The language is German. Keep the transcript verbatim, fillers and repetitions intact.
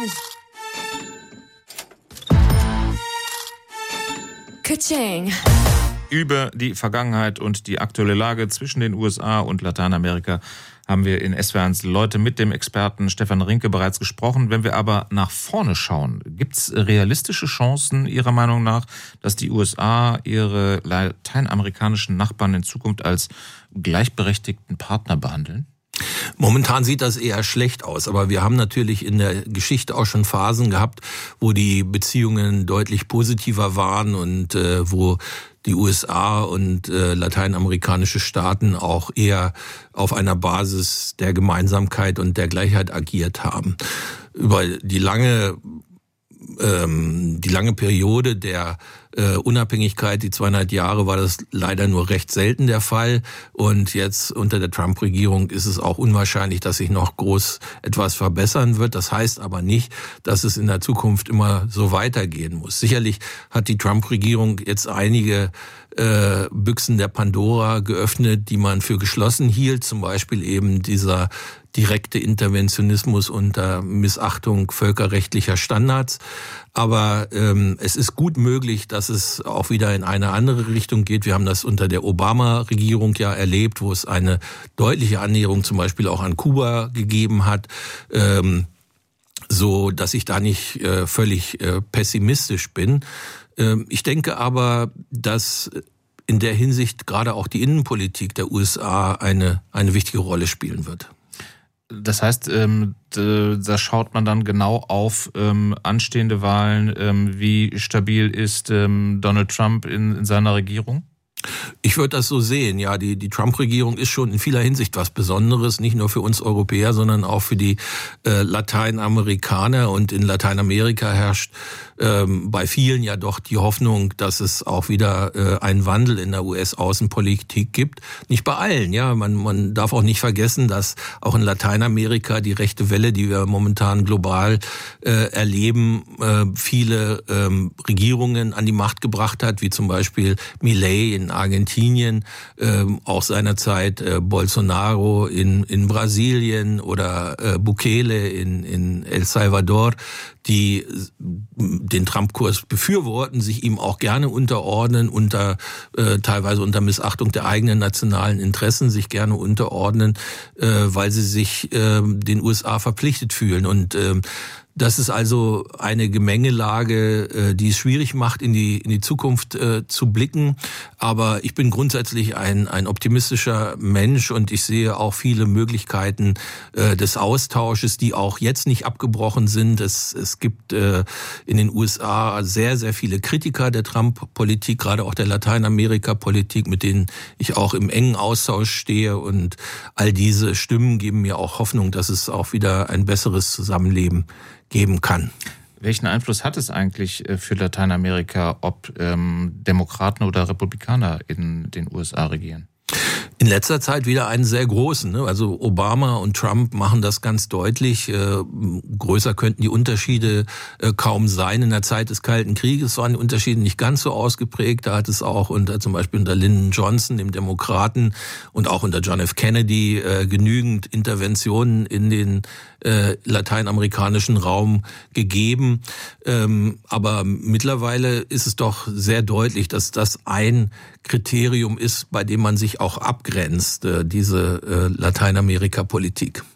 Ka-ching. Über die Vergangenheit und die aktuelle Lage zwischen den U S A und Lateinamerika haben wir in S W R eins Leute mit dem Experten Stefan Rinke bereits gesprochen. Wenn wir aber nach vorne schauen, gibt es realistische Chancen Ihrer Meinung nach, dass die U S A ihre lateinamerikanischen Nachbarn in Zukunft als gleichberechtigten Partner behandeln? Momentan sieht das eher schlecht aus, aber wir haben natürlich in der Geschichte auch schon Phasen gehabt, wo die Beziehungen deutlich positiver waren und äh, wo die U S A und äh, lateinamerikanische Staaten auch eher auf einer Basis der Gemeinsamkeit und der Gleichheit agiert haben. Über die lange ähm, die lange Periode der äh, Unabhängigkeit, die zweieinhalb Jahre, war das leider nur recht selten der Fall. Und jetzt unter der Trump-Regierung ist es auch unwahrscheinlich, dass sich noch groß etwas verbessern wird. Das heißt aber nicht, dass es in der Zukunft immer so weitergehen muss. Sicherlich hat die Trump-Regierung jetzt einige äh, Büchsen der Pandora geöffnet, die man für geschlossen hielt. Zum Beispiel eben dieser direkte Interventionismus unter Missachtung völkerrechtlicher Standards. Aber ähm, es ist gut möglich, dass es auch wieder in eine andere Richtung geht. Wir haben das unter der Obama-Regierung ja erlebt, wo es eine deutliche Annäherung zum Beispiel auch an Kuba gegeben hat, ähm, so dass ich da nicht äh, völlig äh, pessimistisch bin. Ähm, ich denke aber, dass in der Hinsicht gerade auch die Innenpolitik der U S A eine eine wichtige Rolle spielen wird. Das heißt, ähm, da schaut man dann genau auf ähm, anstehende Wahlen. Ähm, wie stabil ist ähm, Donald Trump in, in seiner Regierung? Ich würde das so sehen, ja, die die Trump-Regierung ist schon in vieler Hinsicht was Besonderes, nicht nur für uns Europäer, sondern auch für die äh, Lateinamerikaner. Und in Lateinamerika herrscht ähm, bei vielen ja doch die Hoffnung, dass es auch wieder äh, einen Wandel in der U S-Außenpolitik gibt. Nicht bei allen, ja, man man darf auch nicht vergessen, dass auch in Lateinamerika die rechte Welle, die wir momentan global äh, erleben, äh, viele ähm, Regierungen an die Macht gebracht hat, wie zum Beispiel Milei in Argentinien, äh, auch seinerzeit äh, Bolsonaro in in Brasilien oder äh, Bukele in in El Salvador, die den Trump-Kurs befürworten, sich ihm auch gerne unterordnen, unter äh, teilweise unter Missachtung der eigenen nationalen Interessen, sich gerne unterordnen, äh, weil sie sich äh, den U S A verpflichtet fühlen. Und äh, das ist also eine Gemengelage, die es schwierig macht, in die in die Zukunft äh, zu blicken. Aber ich bin grundsätzlich ein ein optimistischer Mensch und ich sehe auch viele Möglichkeiten äh, des Austausches, die auch jetzt nicht abgebrochen sind. Es es gibt äh, in den U S A sehr sehr viele Kritiker der Trump-Politik, gerade auch der Lateinamerika-Politik, mit denen ich auch im engen Austausch stehe. Und all diese Stimmen geben mir auch Hoffnung, dass es auch wieder ein besseres Zusammenleben geben kann. Welchen Einfluss hat es eigentlich für Lateinamerika, ob ähm, Demokraten oder Republikaner in den U S A regieren? In letzter Zeit wieder einen sehr großen. Ne? Also Obama und Trump machen das ganz deutlich. Äh, größer könnten die Unterschiede äh, kaum sein. In der Zeit des Kalten Krieges waren die Unterschiede nicht ganz so ausgeprägt. Da hat es auch unter zum Beispiel unter Lyndon Johnson, dem Demokraten, und auch unter John F. Kennedy äh, genügend Interventionen in den äh, lateinamerikanischen Raum gegeben. Ähm, aber mittlerweile ist es doch sehr deutlich, dass das ein Kriterium ist, bei dem man sich auch abgrenzt, äh, diese äh, Lateinamerika-Politik.